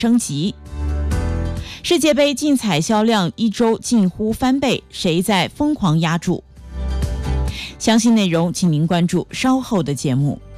升级。世界杯竞彩销量1周近乎翻倍，谁在疯狂压注？详细内容请您关注稍后的节目。